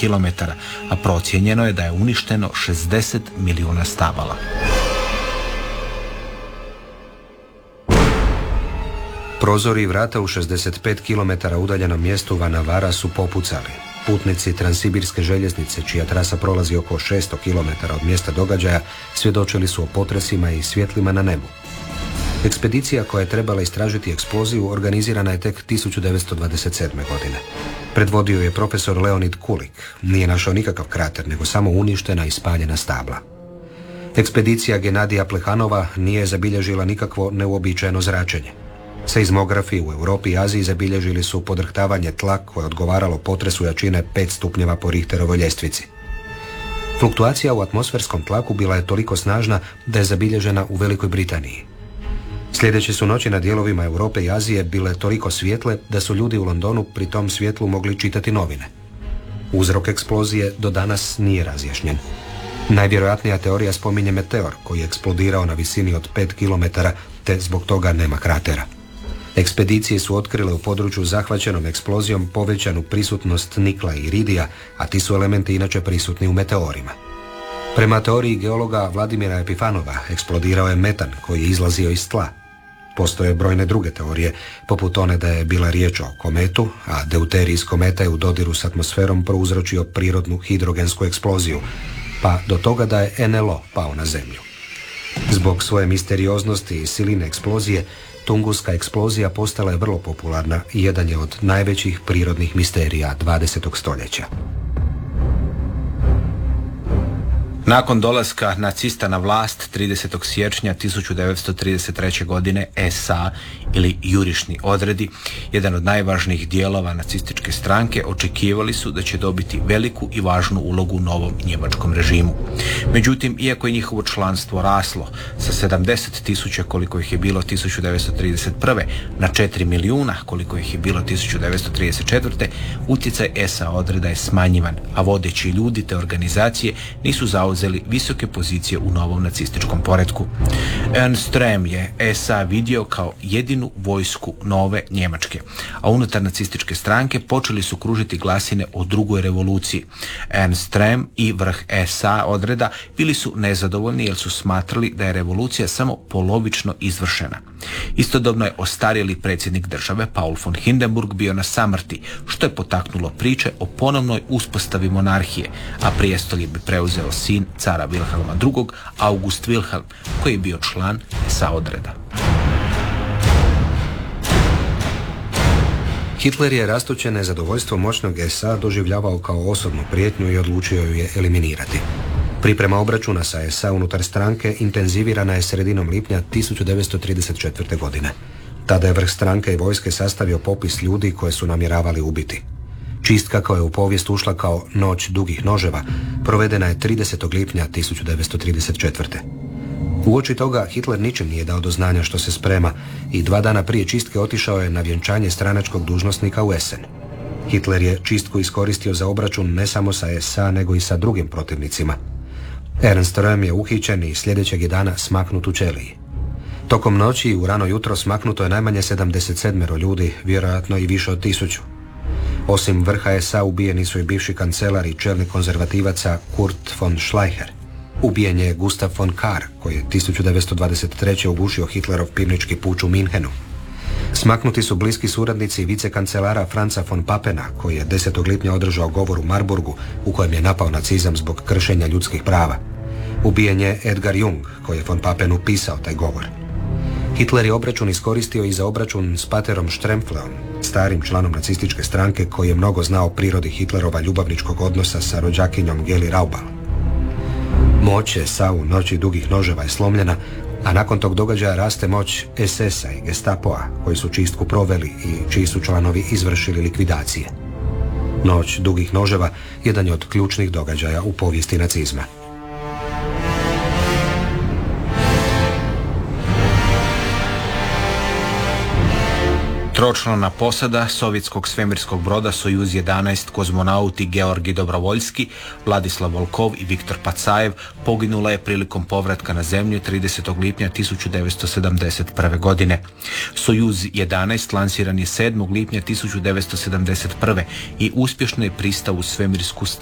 km, a procijenjeno je da je uništeno 60 milijuna stabala. Prozori i vrata u 65 km udaljenom mjestu Vanavara su popucali. Putnici Transsibirske željeznice, čija trasa prolazi oko 600 km od mjesta događaja, svjedočili su o potresima i svjetlima na nebu. Ekspedicija koja je trebala istražiti eksploziju organizirana je tek 1927. godine. Predvodio je profesor Leonid Kulik. Nije našao nikakav krater, nego samo uništena i spaljena stabla. Ekspedicija Genadija Plehanova nije zabilježila nikakvo neuobičajeno zračenje. Seizmografi u Europi i Aziji zabilježili su podrhtavanje tla koje je odgovaralo potresu jačine 5 stupnjeva po Richterovoj ljestvici. Fluktuacija u atmosferskom tlaku bila je toliko snažna da je zabilježena u Velikoj Britaniji. Sljedeće su noći na dijelovima Europe i Azije bile toliko svijetle da su ljudi u Londonu pri tom svjetlu mogli čitati novine. Uzrok eksplozije do danas nije razjašnjen. Najvjerojatnija teorija spominje meteor koji je eksplodirao na visini od 5 km te zbog toga nema kratera. Ekspedicije su otkrile u području zahvaćenom eksplozijom povećanu prisutnost nikla i iridija, a ti su elementi inače prisutni u meteorima. Prema teoriji geologa Vladimira Epifanova eksplodirao je metan koji je izlazio iz tla. Postoje brojne druge teorije, poput one da je bila riječ o kometu, a deuterij iz kometa je u dodiru s atmosferom prouzročio prirodnu hidrogensku eksploziju, pa do toga da je NLO pao na zemlju. Zbog svoje misterioznosti i siline eksplozije, Tunguska eksplozija postala je vrlo popularna i jedan je od najvećih prirodnih misterija 20. stoljeća. Nakon dolaska nacista na vlast 30. siječnja 1933. godine SA ili jurišni odredi, jedan od najvažnijih dijelova nacističke stranke, očekivali su da će dobiti veliku i važnu ulogu u novom njemačkom režimu. Međutim, iako je njihovo članstvo raslo sa 70.000 koliko ih je bilo 1931. na 4 milijuna koliko ih je bilo 1934. utjecaj SA odreda je smanjivan, a vodeći ljudi te organizacije nisu zauzeli visoke pozicije u novom nacističkom poretku. Ernst Röhm je SA vidio kao jedinu vojsku nove Njemačke, a unutar nacističke stranke počeli su kružiti glasine o drugoj revoluciji. Ernst Röhm i vrh SA odreda bili su nezadovoljni jer su smatrali da je revolucija samo polovično izvršena. Istodobno je ostarjeli predsjednik države Paul von Hindenburg bio na samrti, što je potaknulo priče o ponovnoj uspostavi monarhije, a prijestolje bi preuzeo sin cara Wilhelma II, August Wilhelm, koji je bio član SA odreda. Hitler je rastuće nezadovoljstvo moćnog SA doživljavao kao osobnu prijetnju i odlučio ju je eliminirati. Priprema obračuna sa SA unutar stranke intenzivirana je sredinom lipnja 1934. godine. Tada je vrh stranke i vojske sastavio popis ljudi koje su namjeravali ubiti. Čistka koja je u povijest ušla kao noć dugih noževa provedena je 30. lipnja 1934. Uoči toga Hitler ničim nije dao do znanja što se sprema i 2 dana prije čistke otišao je na vjenčanje stranačkog dužnosnika u Essen. Hitler je čistku iskoristio za obračun ne samo sa SA nego i sa drugim protivnicima. Ernst Röhm je uhićen i sljedećeg je dana smaknut u ćeliji. Tokom noći i u rano jutro smaknuto je najmanje 77 ljudi, vjerojatno i više od 1000. Osim vrha SA ubijeni su i bivši kancelar i čelnik konzervativaca Kurt von Schleicher. Ubijen je Gustav von Kahr, koji je 1923. ugušio Hitlerov pivnički puč u Minhenu. Smaknuti su bliski suradnici vicekancelara Franza von Pappena, koji je 10. lipnja održao govor u Marburgu u kojem je napao nacizam zbog kršenja ljudskih prava. Ubijen je Edgar Jung, koji je von Pappenu pisao taj govor. Hitler je obračun iskoristio i za obračun s Paterom Strempfleom, starim članom nacističke stranke koji je mnogo znao o prirodi Hitlerova ljubavničkog odnosa sa rođakinjom Geli Raubal. Moć SA u noći dugih noževa je slomljena, a nakon tog događaja raste moć SS-a i Gestapoa, koji su čistku proveli i čiji su članovi izvršili likvidacije. Noć dugih noževa jedan je od ključnih događaja u povijesti nacizma. Tročlana posada sovjetskog svemirskog broda Sojuz 11 kozmonauti Georgi Dobrovoljski, Vladislav Volkov i Viktor Pacajev poginula je prilikom povratka na zemlju 30. lipnja 1971. godine. Sojuz 11 lansiran je 7. lipnja 1971. i uspješno je pristao u svemirsku